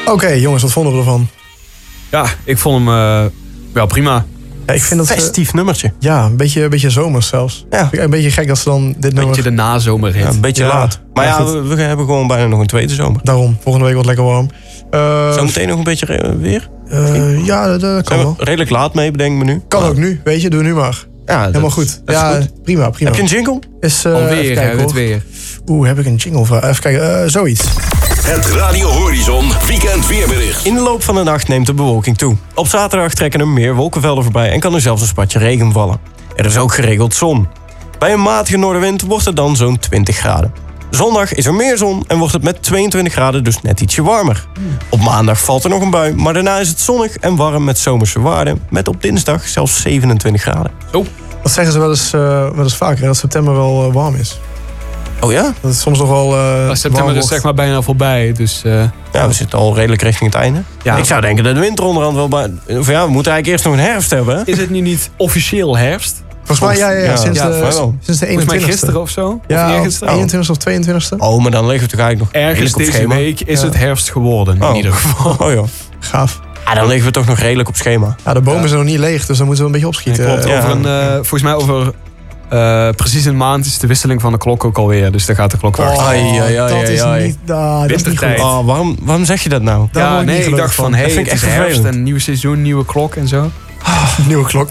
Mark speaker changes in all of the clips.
Speaker 1: Oké, jongens, wat vonden we ervan?
Speaker 2: Ja, ik vond hem wel prima.
Speaker 1: Ja, ik vind dat
Speaker 3: festief nummertje.
Speaker 1: Ja, een beetje zomers zelfs.
Speaker 3: Ja.
Speaker 1: Een beetje gek als ze dan dit nummer...
Speaker 2: Een beetje de nazomerhit.
Speaker 3: Ja, een beetje laat. Maar ja,
Speaker 1: goed.
Speaker 3: we hebben gewoon bijna nog een tweede zomer.
Speaker 1: Daarom, volgende week wordt lekker warm.
Speaker 3: Zometeen nog een beetje weer?
Speaker 1: Ja, dat kan wel.
Speaker 3: Redelijk laat mee, bedenk me nu.
Speaker 1: Kan ook nu, weet je, doe nu maar.
Speaker 3: Ja,
Speaker 1: helemaal goed.
Speaker 3: Dat is
Speaker 1: Ja,
Speaker 3: goed.
Speaker 1: prima.
Speaker 3: Heb je een jingle?
Speaker 2: Alweer, het weer.
Speaker 1: Heb ik een jingle voor? Even kijken, zoiets.
Speaker 4: Het Radio Horizon Weekend Weerbericht.
Speaker 3: In de loop van de nacht neemt de bewolking toe. Op zaterdag trekken er meer wolkenvelden voorbij en kan er zelfs een spatje regen vallen. Er is ook geregeld zon. Bij een matige noordenwind wordt het dan zo'n 20 graden. Zondag is er meer zon en wordt het met 22 graden dus net ietsje warmer. Op maandag valt er nog een bui, maar daarna is het zonnig en warm met zomerse waarden. Met op dinsdag zelfs 27 graden.
Speaker 2: Oh.
Speaker 1: Dat zeggen ze wel eens vaker, dat september wel warm is.
Speaker 3: Oh ja?
Speaker 1: Dat is soms nog wel
Speaker 2: september is zeg maar bijna voorbij, dus...
Speaker 3: Ja, we zitten al redelijk richting het einde.
Speaker 2: Ja.
Speaker 3: Ik zou denken dat de winter onderhand wel bij... Of ja, we moeten eigenlijk eerst nog een herfst hebben. Hè?
Speaker 2: Is het nu niet officieel herfst?
Speaker 1: Volgens mij, ja. Sinds de 21ste.
Speaker 2: Volgens mij gisteren of zo?
Speaker 1: Ja,
Speaker 2: of eergisteren?
Speaker 1: 21ste of 22ste.
Speaker 3: Oh, maar dan liggen we toch eigenlijk nog
Speaker 2: ergens
Speaker 3: op
Speaker 2: deze
Speaker 3: schema.
Speaker 2: week is het herfst geworden, in ieder geval.
Speaker 3: Oh ja.
Speaker 1: Gaaf.
Speaker 3: Ja, dan liggen we toch nog redelijk op schema.
Speaker 1: Ja, de bomen zijn nog niet leeg, dus dan moeten we een beetje opschieten.
Speaker 2: Klopt, volgens mij over precies een maand is de wisseling van de klok ook alweer. Dus dan gaat de klok weer.
Speaker 1: Dat is niet... dat is niet goed.
Speaker 3: Oh, waarom zeg je dat nou?
Speaker 2: Ik dacht van, hey, het is herfst en nieuw seizoen, nieuwe klok en zo.
Speaker 1: Nieuwe klok.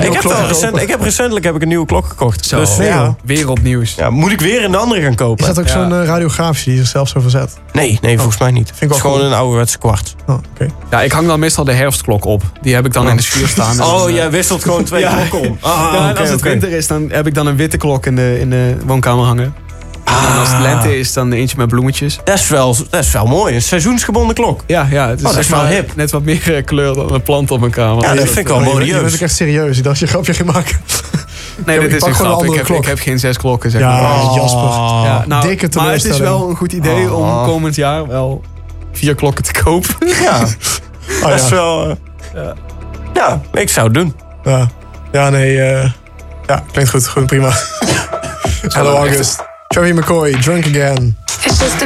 Speaker 3: Ik heb recentelijk een nieuwe klok gekocht.
Speaker 2: Zo,
Speaker 3: dus ja.
Speaker 2: wereldnieuws.
Speaker 3: Ja, moet ik weer een andere gaan kopen?
Speaker 1: Is dat ook zo'n radiografische die zichzelf zo verzet?
Speaker 3: Nee, volgens mij niet.
Speaker 1: Vind ik
Speaker 3: het is
Speaker 1: wel
Speaker 3: gewoon een ouderwetse kwart.
Speaker 2: Ja, ik hang dan meestal de herfstklok op. Die heb ik dan in de schuur staan.
Speaker 3: Oh, jij wisselt gewoon twee klokken om.
Speaker 2: En als het winter is, dan heb ik dan een witte klok in de woonkamer hangen. En als het lente is, dan eentje met bloemetjes.
Speaker 3: Dat is wel mooi. Een seizoensgebonden klok.
Speaker 2: Ja, het is,
Speaker 3: dat is wel hip.
Speaker 2: Net wat meer kleur dan een plant op mijn kamer.
Speaker 3: Ja, dat vind ik wel modieus.
Speaker 1: Je bent ook echt serieus. Ik dacht je een grapje ging maken.
Speaker 2: Nee, dit is een grap. Ik heb geen 6 klokken, zeg maar.
Speaker 1: Jasper.
Speaker 2: Ja, nou,
Speaker 1: dikke
Speaker 2: maar het is wel een goed idee om komend jaar wel 4 klokken te kopen.
Speaker 3: Ja. Dat is wel... Ja, ik zou het doen.
Speaker 1: Ja, nee. Ja, klinkt goed. Gewoon prima. Hello August. Joey McCoy, Drunk Again.